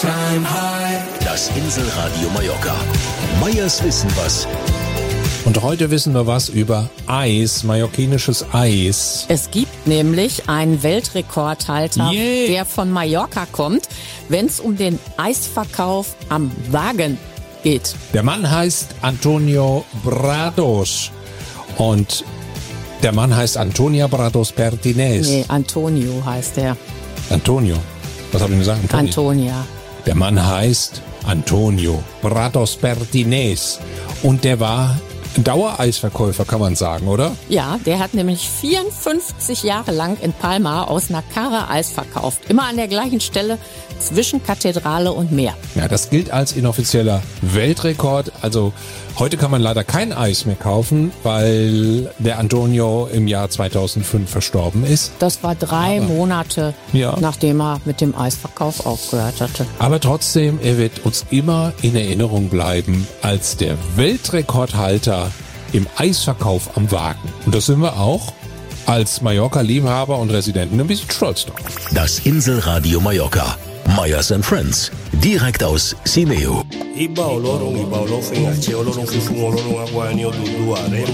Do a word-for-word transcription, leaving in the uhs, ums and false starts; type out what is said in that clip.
Das Inselradio Mallorca. Meyers Wissen was. Und heute wissen wir was über Eis, mallorquinisches Eis. Es gibt nämlich einen Weltrekordhalter, Yeah. der von Mallorca kommt, wenn es um den Eisverkauf am Wagen geht. Der Mann heißt Antonio Brados und der Mann heißt Antonia Brados Pertines. Nee, Antonio heißt er. Antonio. Was habe ich gesagt? Antonio. Antonia. Der Mann heißt Antonio Brados Pertines und der war ein Dauereisverkäufer, kann man sagen, oder? Ja, der hat nämlich vierundfünfzig Jahre lang in Palma aus Nakara Eis verkauft. Immer an der gleichen Stelle zwischen Kathedrale und Meer. Ja, das gilt als inoffizieller Weltrekord. Also heute kann man leider kein Eis mehr kaufen, weil der Antonio im Jahr zweitausendfünf verstorben ist. Das war drei Aber- Monate, Ja. nachdem er mit dem Eisverkauf aufgehört hatte. Aber trotzdem, er wird uns immer in Erinnerung bleiben als der Weltrekordhalter im Eisverkauf am Wagen. Und das sind wir auch als Mallorca-Liebhaber und Residenten ein bisschen stolz drauf. Das Inselradio Mallorca. Meyers and Friends. Direkt aus Simeo. Iba olorong, iba olofeng, ache olorong, susu olorong, agua, nio, dudua,